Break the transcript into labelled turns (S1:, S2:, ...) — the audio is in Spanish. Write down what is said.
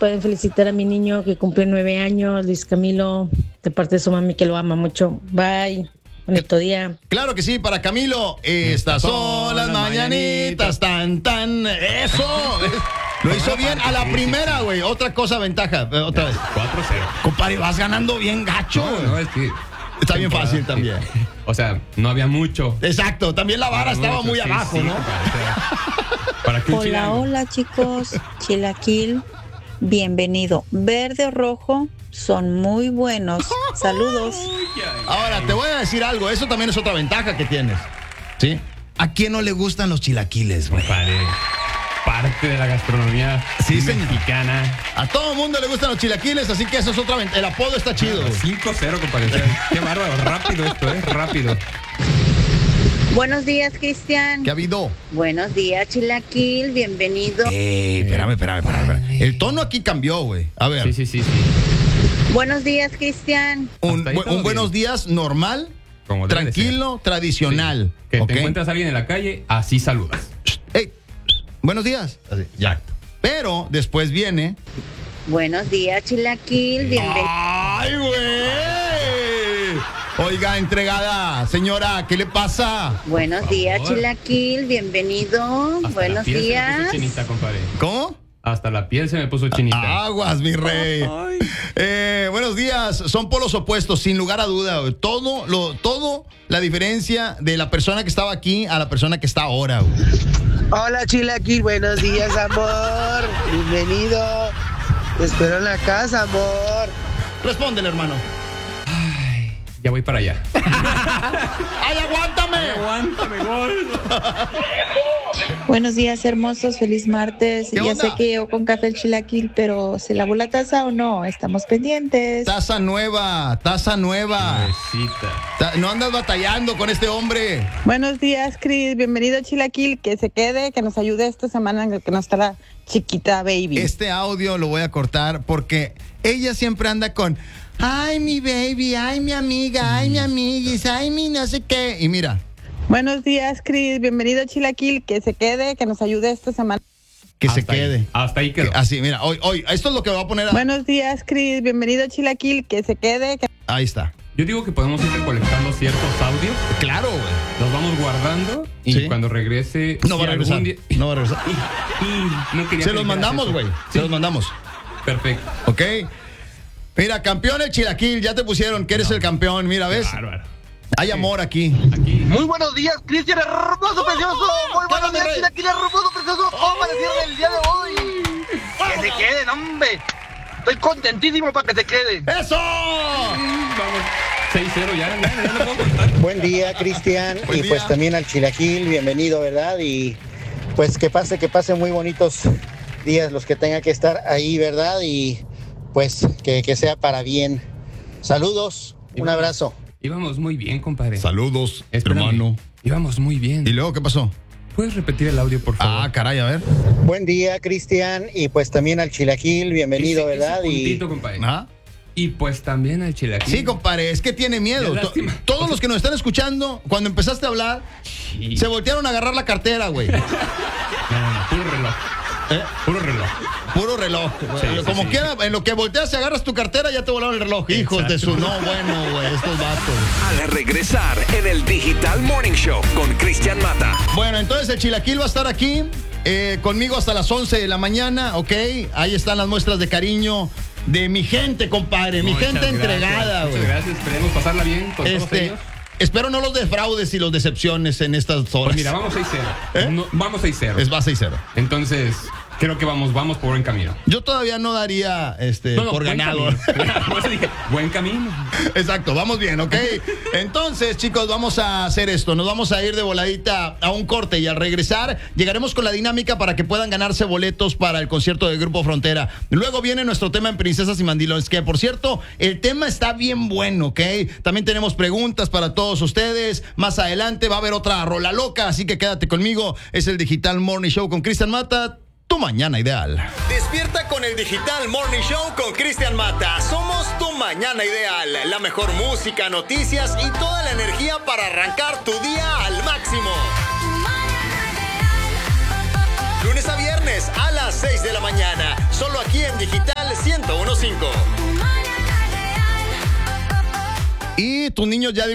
S1: pueden felicitar a mi niño que cumple 9 años, Luis Camilo, de parte de su mami que lo ama mucho. Bye. Bonito día.
S2: Claro que sí, para Camilo. Estas son las mañanitas, tan, tan. ¡Eso! Lo hizo bien a la primera, güey. Otra cosa, ventaja. Otra vez.
S3: 4-0.
S2: Compadre, vas ganando bien gacho.
S3: No, es que...
S2: Está bien fácil también.
S3: O sea, no había mucho.
S2: Exacto, también la vara estaba muy abajo, ¿no?
S3: ¿Para qué un
S4: Hola,
S3: chilango?
S4: hola chicos, Chilaquil, bienvenido. Verde o rojo son muy buenos. Saludos.
S2: Ahora, te voy a decir algo. Eso también es otra ventaja que tienes. ¿Sí? ¿A quién no le gustan los chilaquiles, güey?
S3: Compadre, parte de la gastronomía mexicana.
S2: A todo el mundo le gustan los chilaquiles, así que eso es otra ventaja. El apodo está chido.
S3: 5-0, compadre. O sea, qué bárbaro. Rápido esto, rápido.
S4: Buenos días, Cristian.
S2: ¿Qué ha habido?
S4: Buenos días, Chilaquil, bienvenido.
S2: Espérame. El tono aquí cambió, güey. A ver.
S3: Sí.
S4: Buenos días, Cristian.
S2: Un
S3: Hasta ahí todo
S2: buenos
S3: bien.
S2: días normal,
S3: Como debe de
S2: tranquilo, tradicional.
S3: Sí. Que
S2: ¿ok?
S3: te encuentras a alguien en la calle, así saludas.
S2: Ey, buenos días. Así, ya. Pero después viene.
S4: Buenos días, Chilaquil, bienvenido.
S2: ¡Ay, güey! Oiga, entregada, señora, ¿qué le pasa?
S4: Buenos días, Chilaquil, bienvenido.
S3: Hasta
S4: Buenos
S3: la piel se me
S4: días.
S3: puso chinita, compadre.
S2: ¿Cómo?
S3: Hasta la piel se me puso chinita.
S2: Aguas, mi rey. Buenos días. Son polos opuestos, sin lugar a duda. Güey. Todo la diferencia de la persona que estaba aquí a la persona que está ahora. Güey.
S5: Hola Chilaquil, buenos días, amor. Bienvenido. Te espero en la casa, amor.
S2: Respóndele, hermano.
S3: Ya voy para allá.
S2: ¡Ay, aguántame!
S3: Aguántame, gordo.
S4: Buenos días, hermosos. Feliz martes.
S2: ¿Qué
S4: Ya
S2: onda?
S4: sé que yo con café el Chilaquil, pero ¿se lavó la taza o no? Estamos pendientes.
S2: Taza nueva.
S3: Pobrecita.
S2: No andas batallando con este hombre.
S6: Buenos días, Cris. Bienvenido a Chilaquil. Que se quede, que nos ayude esta semana en el que no está la chiquita baby.
S2: Este audio lo voy a cortar porque ella siempre anda con ay, mi baby, ay, mi amiga, ay, mi amiguis, ay, mi no sé qué. Y mira,
S6: Buenos días, Cris. Bienvenido a Chilaquil. Que se quede, que nos ayude esta semana.
S2: que se
S3: Hasta ahí.
S2: quede.
S3: Hasta ahí quedó.
S2: Así, mira, hoy, esto es lo que va a poner.
S6: Buenos días, Cris. Bienvenido a Chilaquil. Que se quede.
S2: Ahí está.
S3: Yo digo que podemos ir recolectando ciertos audios,
S2: Claro, güey.
S3: los vamos guardando y
S2: Sí.
S3: cuando regrese.
S2: No va a regresar.
S3: No
S2: No va a regresar.
S3: no quería
S2: Se
S3: que
S2: los
S3: dijeras
S2: mandamos,
S3: eso.
S2: güey.
S3: Sí,
S2: Se los mandamos.
S3: perfecto.
S2: ¿Ok? Mira, campeón el Chilaquil, ya te pusieron que eres el campeón. Mira, ¿ves?
S3: Bárbaro.
S2: Hay amor aquí.
S3: Aquí.
S5: Muy buenos días, Cristian hermoso, precioso. Muy buenos
S2: mi
S5: días,
S2: rey.
S5: Chilaquil hermoso, precioso. ¿Cómo amanecieron el día de hoy? Que se queden, hombre. Estoy contentísimo para que se queden.
S2: ¡Eso!
S3: Vamos. 6-0 ya no puedo contar.
S7: Buen día, Cristian,
S2: Buen
S7: y
S2: día.
S7: pues también al Chilaquil, bienvenido, ¿verdad? Y pues que pase muy bonitos días los que tenga que estar ahí, ¿verdad? Y pues que sea para bien. Saludos, un abrazo.
S3: Íbamos muy bien, compadre.
S2: Saludos,
S3: Espérame.
S2: hermano.
S3: Íbamos muy bien.
S2: ¿Y luego qué pasó?
S3: ¿Puedes repetir el audio, por favor?
S2: Ah, caray, a ver.
S7: Buen día, Cristian, y pues también al Chilaquil, bienvenido, ¿verdad?
S3: Ese
S7: Y
S3: puntito, compadre.
S2: ¿Ah?
S3: Y pues también al Chilaquil.
S2: Sí, compadre, es que tiene miedo.
S3: Ya, lástima.
S2: Todos los que nos están escuchando, cuando empezaste a hablar,
S3: Sí.
S2: se voltearon a agarrar la cartera, güey.
S3: No, puro reloj.
S2: ¿Eh?
S3: Puro reloj.
S2: Puro reloj.
S3: Sí,
S2: Como
S3: sí.
S2: quiera, en lo que volteas y agarras tu cartera, ya te volaron el reloj. Hijos de su... No, bueno, güey, estos vatos.
S8: Al regresar en el Digital Morning Show con Cristian Mata.
S2: Bueno, entonces el Chilaquil va a estar aquí conmigo hasta las 11 de la mañana, ¿ok? Ahí están las muestras de cariño de mi gente, compadre. Mi
S3: Muchas
S2: gente
S3: gracias.
S2: entregada, güey.
S3: Muchas gracias. Esperemos pasarla bien con todos ellos.
S2: Espero no los defraudes y los decepciones en estas horas.
S3: Pues mira, vamos 6-0.
S2: ¿Eh?
S3: No, vamos 6-0.
S2: Es va 6-0.
S3: Entonces, creo que vamos por buen camino.
S2: Yo todavía no daría por
S3: buen
S2: ganado.
S3: camino. Por eso dije, buen camino.
S2: Exacto, vamos bien, ¿ok? Entonces, chicos, vamos a hacer esto. Nos vamos a ir de voladita a un corte y al regresar llegaremos con la dinámica para que puedan ganarse boletos para el concierto del Grupo Frontera. Luego viene nuestro tema en Princesas y Mandilones, que por cierto, el tema está bien bueno, ¿ok? También tenemos preguntas para todos ustedes. Más adelante va a haber otra rola loca, así que quédate conmigo. Es el Digital Morning Show con Cristian Mata. Tu mañana ideal. Despierta con el Digital Morning Show con Cristian Mata. Somos tu mañana ideal. La mejor música, noticias y toda la energía para arrancar tu día al máximo. Lunes a viernes a las 6 de la mañana. Solo aquí en Digital 1015. Y tus niños ya